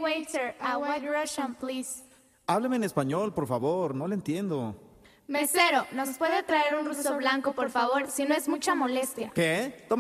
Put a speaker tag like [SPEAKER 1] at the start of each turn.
[SPEAKER 1] waiter, a White Russian, please.
[SPEAKER 2] Hábleme en español, por favor, no le entiendo.
[SPEAKER 1] Mesero, ¿nos puede traer un ruso blanco, por favor? Si no es mucha molestia.
[SPEAKER 2] ¿Qué?